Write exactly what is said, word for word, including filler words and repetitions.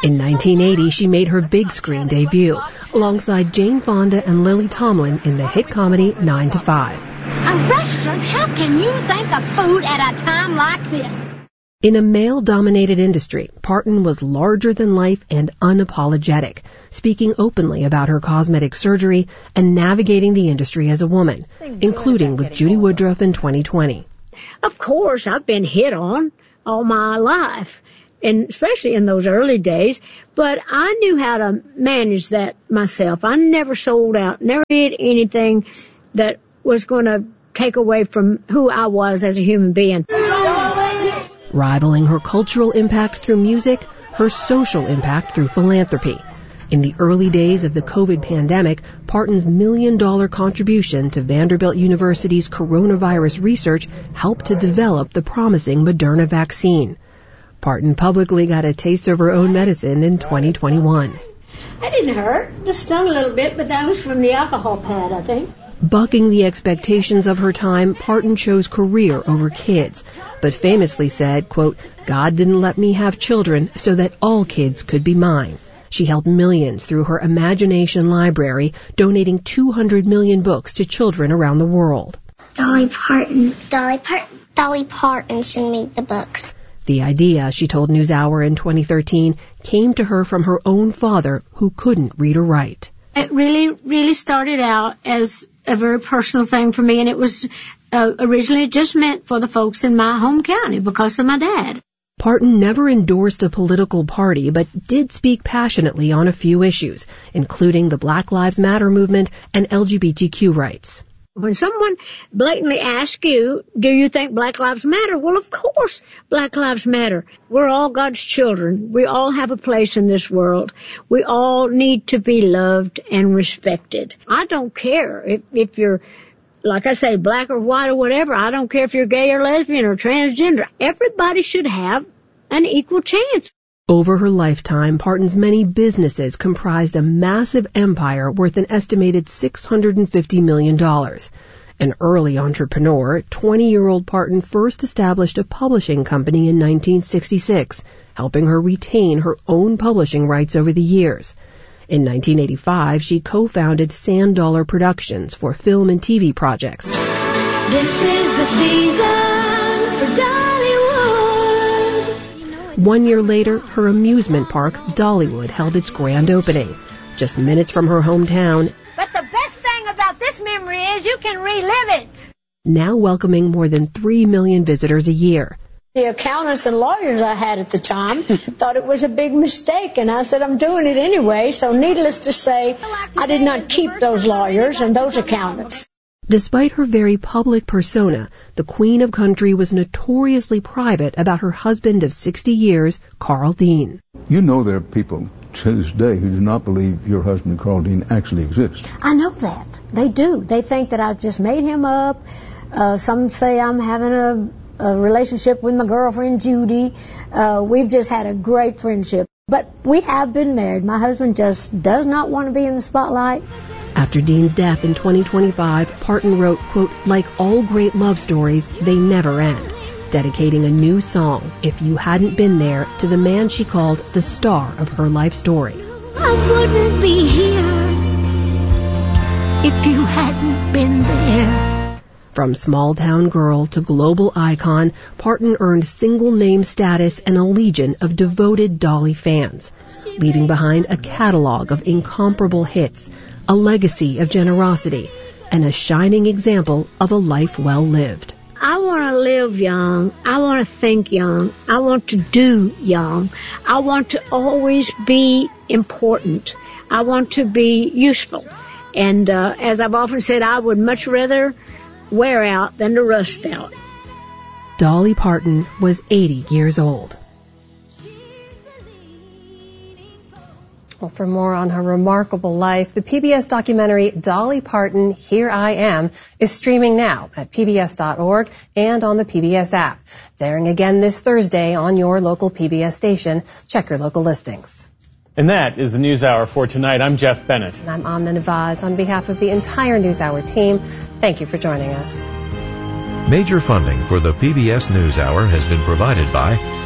In nineteen eighty, she made her big screen debut alongside Jane Fonda and Lily Tomlin in the hit comedy nine to five. A restaurant? How can you think of food at a time like this? In a male-dominated industry, Parton was larger than life and unapologetic, speaking openly about her cosmetic surgery and navigating the industry as a woman, including with Judy Woodruff in twenty twenty. Of course, I've been hit on all my life, and especially in those early days, but I knew how to manage that myself. I never sold out, never did anything that was going to take away from who I was as a human being. Rivaling her cultural impact through music, her social impact through philanthropy. In the early days of the COVID pandemic, Parton's million-dollar contribution to Vanderbilt University's coronavirus research helped to develop the promising Moderna vaccine. Parton publicly got a taste of her own medicine in twenty twenty-one. That didn't hurt. Just stung a little bit, but that was from the alcohol pad, I think. Bucking the expectations of her time, Parton chose career over kids, but famously said, quote, "God didn't let me have children so that all kids could be mine." She helped millions through her Imagination Library, donating two hundred million books to children around the world. Dolly Parton. Dolly Parton. Dolly Parton should make the books. The idea, she told NewsHour in twenty thirteen, came to her from her own father, who couldn't read or write. It really, really started out as a very personal thing for me, and it was uh, originally just meant for the folks in my home county because of my dad. Parton never endorsed a political party, but did speak passionately on a few issues, including the Black Lives Matter movement and L G B T Q rights. When someone blatantly asks you, do you think Black Lives Matter? Well, of course Black Lives Matter. We're all God's children. We all have a place in this world. We all need to be loved and respected. I don't care if, if you're, like I say, black or white or whatever. I don't care if you're gay or lesbian or transgender. Everybody should have an equal chance. Over her lifetime, Parton's many businesses comprised a massive empire worth an estimated six hundred fifty million dollars. An early entrepreneur, twenty-year-old Parton first established a publishing company in nineteen sixty-six, helping her retain her own publishing rights over the years. In nineteen eighty-five, she co-founded Sand Dollar Productions for film and T V projects. This is the season for Dollywood. One year later, her amusement park, Dollywood, held its grand opening. Just minutes from her hometown. But the best thing about this memory is you can relive it. Now welcoming more than three million visitors a year. The accountants and lawyers I had at the time thought it was a big mistake, and I said, I'm doing it anyway. So needless to say, I did not keep those lawyers and those accountants. Despite her very public persona, the Queen of Country was notoriously private about her husband of sixty years, Carl Dean. You know there are people to this day who do not believe your husband, Carl Dean, actually exists. I know that. They do. They think that I've just made him up. Uh, some say I'm having a, a relationship with my girlfriend, Judy. Uh, we've just had a great friendship. But we have been married. My husband just does not want to be in the spotlight. After Dean's death in twenty twenty-five, Parton wrote, quote, "Like all great love stories, they never end," dedicating a new song, If You Hadn't Been There, to the man she called the star of her life story. I wouldn't be here if you hadn't been there. From small-town girl to global icon, Parton earned single-name status and a legion of devoted Dolly fans, leaving behind a catalog of incomparable hits, a legacy of generosity, and a shining example of a life well lived. I want to live young. I want to think young. I want to do young. I want to always be important. I want to be useful. And uh, as I've often said, I would much rather wear out than to rust out. Dolly Parton was eighty years old. Well, for more on her remarkable life, the P B S documentary Dolly Parton, Here I Am, is streaming now at P B S dot org and on the P B S app. It's airing again this Thursday on your local P B S station. Check your local listings. And that is the NewsHour for tonight. I'm Jeff Bennett. And I'm Amna Nawaz. On behalf of the entire NewsHour team, thank you for joining us. Major funding for the P B S NewsHour has been provided by